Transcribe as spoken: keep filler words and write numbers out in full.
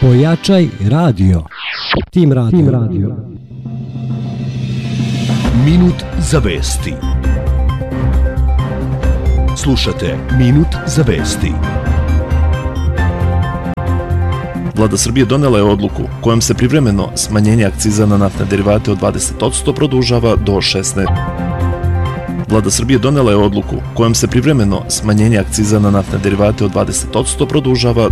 Pojačaj radio. Tim radio. Tim radio. Minut za vesti. Slušate Minut za vesti. Vlada Srbije donela je odluku kojom se privremeno smanjenje akciza na naftne derivate od dvadeset posto produžava do šesnaeste. Vlada Srbije donela je odluku kojom se privremeno smanjenje akciza na naftne derivate od dvadeset posto produžava